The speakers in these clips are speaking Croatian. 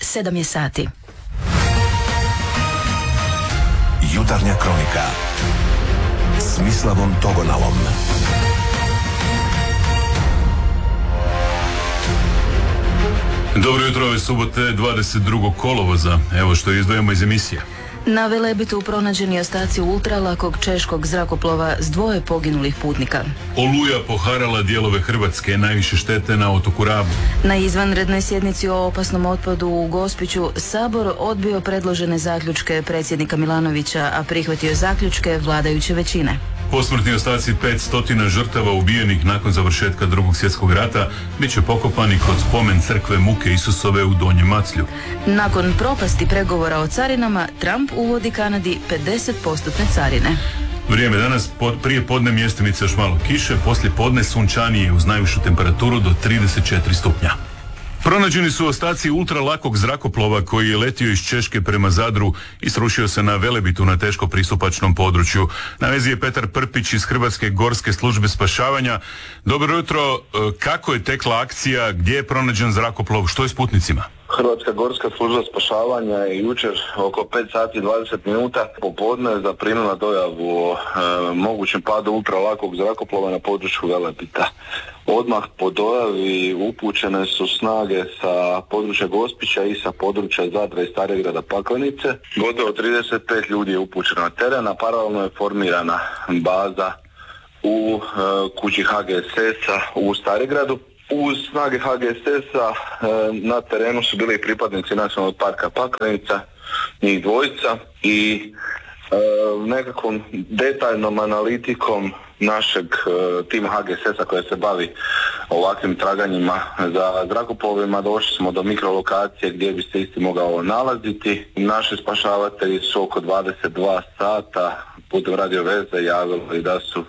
7 je sati. Jutarnja kronika s Mislavom Togonalom. Dobro jutro, ove subote 22. kolovoza. Evo što izdvojimo iz emisije. Na Velebitu pronađeni ostaci ultralakog češkog zrakoplova s 2 poginulih putnika. Oluja poharala dijelove Hrvatske, najviše štete na otoku Rabu. Na izvanrednoj sjednici o opasnom otpadu u Gospiću Sabor odbio predložene zaključke predsjednika Milanovića, a prihvatio zaključke vladajuće većine. Posmrtni ostaci 500 žrtava ubijenih nakon završetka Drugog svjetskog rata bit će pokopani kod spomen crkve Muke Isusove u Donjem Maclju. Nakon propasti pregovora o carinama, Trump uvodi Kanadi 50% carine. Vrijeme danas, prije podne mjestimice još malo kiše, poslije podne sunčanije uz najvišu temperaturu do 34 stupnja. Pronađeni su ostaci ultralakog zrakoplova koji je letio iz Češke prema Zadru i srušio se na Velebitu na teško pristupačnom području. Na vezi je Petar Prpić iz Hrvatske gorske službe spašavanja. Dobro jutro, kako je tekla akcija, gdje je pronađen zrakoplov, što je s putnicima? Hrvatska gorska služba spašavanja je jučer oko 5 sati i 20 minuta popodne zaprimila dojavu o mogućem padu ultralakog zrakoplova na području Velebita. Odmah po dojavi upućene su snage sa područja Gospića i sa područja Zadra i Starigrada Paklenice. Gotovo 35 ljudi je upućeno na teren, a paralelno je formirana baza u kući HGSS-a u Starigradu. Uz snage HGSS-a na terenu su bili i pripadnici Nacionalnog parka Paklenica, njih dvojica, i nekakvom detaljnom analitikom našeg tima HGSS-a koja se bavi ovakvim traganjima za zrakoplovima došli smo do mikrolokacije gdje bi se isti mogao nalaziti. Naši spašavatelji su oko 22 sata putem radio veze javili da su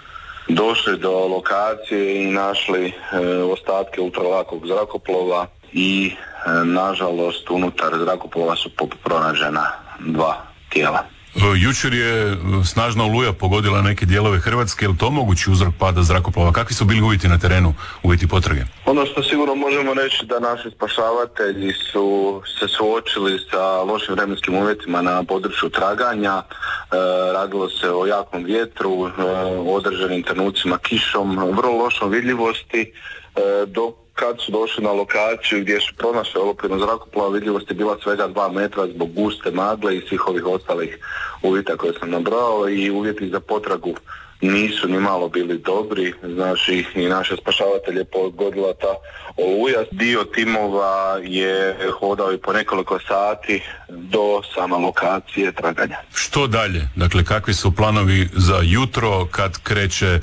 došli do lokacije i našli ostatke ultralakog zrakoplova i nažalost unutar zrakoplova su pronađena 2 tijela. Jučer je snažna oluja pogodila neke dijelove Hrvatske, je li to mogući uzrok pada zrakoplova? Kakvi su bili uvjeti na terenu, uvjeti potrage? Ono što sigurno možemo reći da naši spašavatelji su se suočili sa lošim vremenskim uvjetima na području traganja. Radilo se o jakom vjetru, određenim trenucima kišom, vrlo lošom vidljivosti, dok kad su došli na lokaciju gdje su pronašli olupinu zrakoplova, vidljivost je bila svega 2 metra zbog guste magle i svih ovih ostalih uvjeta koje sam nabrao, i uvjeti za potragu nisu ni malo bili dobri. Znači i naše spašavatelje pogodila ta oluja. Dio timova je hodao i po nekoliko sati do same lokacije traganja. Što dalje? Dakle, kakvi su planovi za jutro kad kreće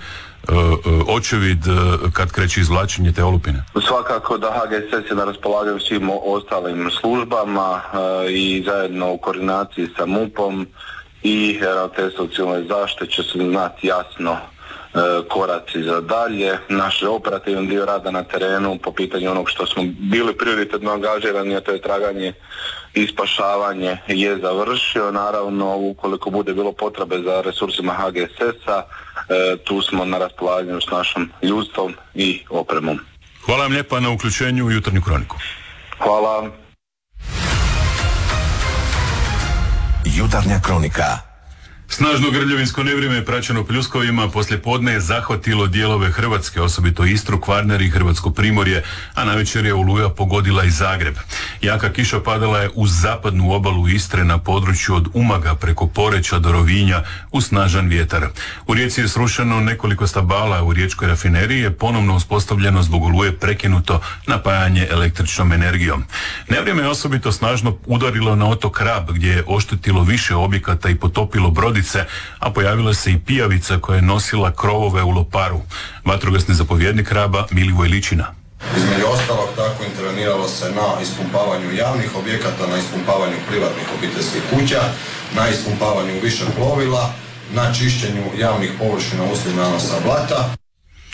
očevid, kad kreće izvlačenje te olupine? Svakako da HGSS je na raspolaganju svim ostalim službama i zajedno u koordinaciji sa MUP-om i Ravnateljstvo civilne zaštite će se znati jasno koraci za dalje. Naš operativni dio rada na terenu po pitanju onog što smo bili prioritetno angažirani, a to je traganje i spašavanje, je završio. Naravno, ukoliko bude bilo potrebe za resursima HGSS-a, tu smo na raspolaganju s našom ljudstvom i opremom. Hvala vam lijepa na uključenju u jutarnju kroniku. Hvala. Jutarnja kronika. Snažno grljovinsko nevrijeme praćeno pljuskovima poslije podne je zahvatilo dijelove Hrvatske, osobito Istru, Kvarner i Hrvatsko primorje, a navečer je oluja pogodila i Zagreb. Jaka kiša padala je uz zapadnu obalu Istre na području od Umaga preko Poreča do Rovinja uz snažan vjetar. U Rijeci je srušeno nekoliko stabala, u riječkoj rafineriji je ponovno uspostavljeno zbog oluje prekinuto napajanje električnom energijom. Nevrijeme je osobito snažno udarilo na otok Rab gdje je oštetilo više objekata i potopilo brodice, a pojavila se i pijavica koja je nosila krovove u Loparu. Vatrogasni zapovjednik Raba Milivoj Ličina. Između ostalog tako interveniralo se na ispumpavanju javnih objekata, na ispumpavanju privatnih obiteljskih kuća, na ispumpavanju više plovila, na čišćenju javnih površina uslijed nanosa blata.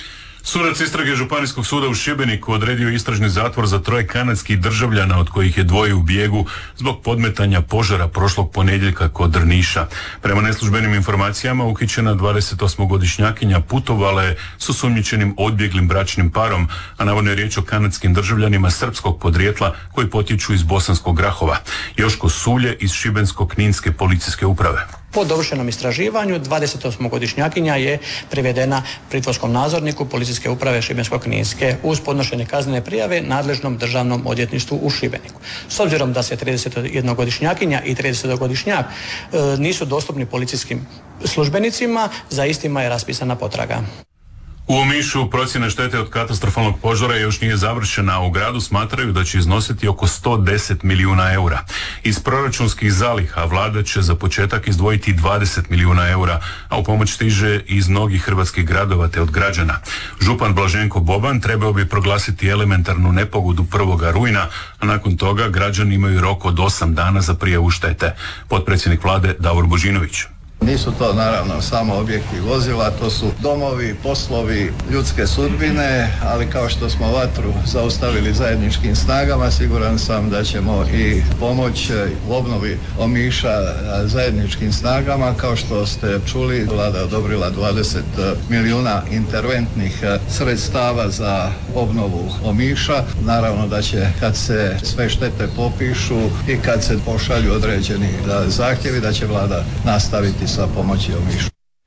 Sudac istrage Županijskog suda u Šibeniku odredio istražni zatvor za 3 kanadskih državljana, od kojih je 2 u bijegu zbog podmetanja požara prošlog ponedjeljka kod Drniša. Prema neslužbenim informacijama, uhićena 28-godišnjakinja putovala je s osumnjičenim odbjeglim bračnim parom, a navodno je riječ o kanadskim državljanima srpskog podrijetla koji potječu iz Bosanskog Grahova. Joško Sulje iz Šibensko-kninske policijske uprave. Po dovršenom istraživanju 28-godišnjakinja je privedena pritvorskom nadzorniku policijske uprave Šibensko-kninske uz podnošenje kaznene prijave nadležnom državnom odvjetništvu u Šibeniku. S obzirom da se 31-godišnjakinja i 30-godišnjak nisu dostupni policijskim službenicima, za istima je raspisana potraga. U Omišu procjena štete od katastrofalnog požara još nije završena, a u gradu smatraju da će iznositi oko 110 milijuna eura. Iz proračunskih zaliha vlada će za početak izdvojiti 20 milijuna eura, a u pomoć stiže iz mnogih hrvatskih gradova te od građana. Župan Blaženko Boban trebao bi proglasiti elementarnu nepogodu 1. rujna, a nakon toga građani imaju rok od 8 dana za prijavu štete. Potpredsjednik vlade Davor Božinović. Nisu to naravno samo objekti vozila, to su domovi, poslovi, ljudske sudbine, ali kao što smo vatru zaustavili zajedničkim snagama, siguran sam da ćemo i pomoć u obnovi Omiša zajedničkim snagama. Kao što ste čuli, vlada odobrila 20 milijuna interventnih sredstava za obnovu Omiša. Naravno da će, kad se sve štete popišu i kad se pošalju određeni zahtjevi, da će vlada nastaviti sa pomoći Omišu.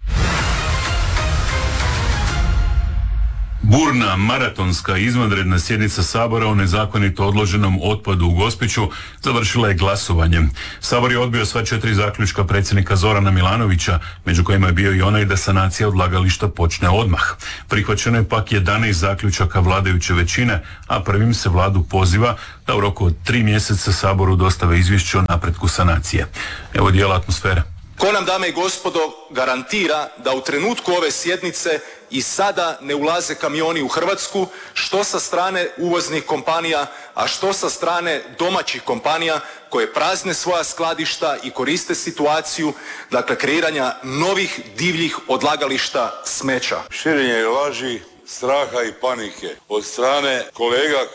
Burna maratonska izvanredna sjednica Sabora o nezakonito odloženom otpadu u Gospiću završila je glasovanjem. Sabor je odbio sva 4 zaključka predsjednika Zorana Milanovića, među kojima je bio i onaj da sanacija odlagališta počne odmah. Prihvaćeno je pak 11 zaključaka vladajuće većine, a prvim se vladu poziva da u roku od 3 mjeseca Saboru dostave izvješće o napretku sanacije. Evo dijela atmosfere. Ko nam, dame i gospodo, garantira da u trenutku ove sjednice i sada ne ulaze kamioni u Hrvatsku, što sa strane uvoznih kompanija, a što sa strane domaćih kompanija koje prazne svoja skladišta i koriste situaciju, dakle, kreiranja novih divljih odlagališta smeća. Širenje laži, straha i panike od strane kolega